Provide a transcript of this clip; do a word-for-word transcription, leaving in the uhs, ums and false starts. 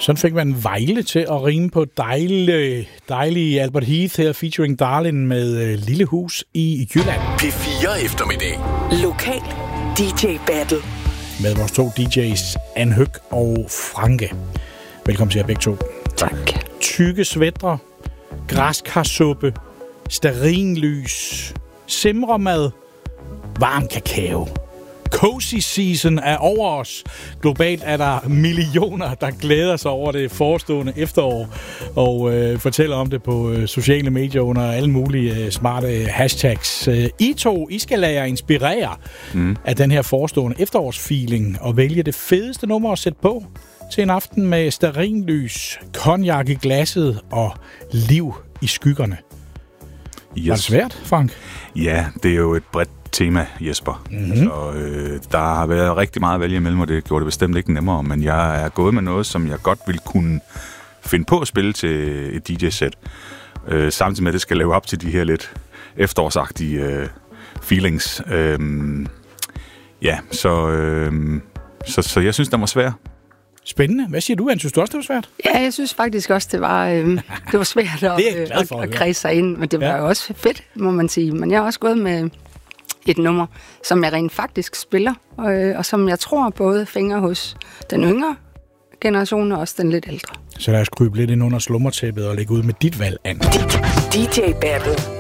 Sådan fik man Vejle til at rime på dejlige, dejlige Albert Heath her, featuring Darlin med uh, Lille Hus i Jylland. P fire eftermiddag. Lokal D J Battle. Med vores to D J's, Anne Høg og Franke. Velkommen til jer begge to. Tak. Tykke svætre, græskarsuppe, stearinlys, simremad, varm kakao. Cozy season er over os. Globalt er der millioner, der glæder sig over det forestående efterår og øh, fortæller om det på øh, sociale medier under alle mulige øh, smarte hashtags. Øh, I to, I skal lade jer inspirere mm. af den her forestående efterårsfeeling og vælge det fedeste nummer at sætte på til en aften med stearinlys, cognac i glasset og liv i skyggerne. Yes. Var det svært, Frank? Ja, det er jo et bredt tema, Jesper. Mm-hmm. Så øh, der har været rigtig meget at vælge imellem, og det gjorde det bestemt ikke nemmere, men jeg er gået med noget, som jeg godt ville kunne finde på at spille til et D J-sæt. Øh, samtidig med, at det skal leve op til de her lidt efterårsagtige øh, feelings. Øh, ja, så, øh, så, så jeg synes, det var svært. Spændende. Hvad siger du, Anne? Synes du også, det var svært? Ja, jeg synes faktisk også, det var, øh, det var svært at, at, at, at kredse sig ind, men det var ja. jo også fedt, må man sige. Men jeg har også gået med et nummer, som jeg rent faktisk spiller, og, og som jeg tror både fænger hos den yngre generation og også den lidt ældre. Så lad os krybe lidt ind under slummertæppet og lægge ud med dit valg, Anne. D J Battle.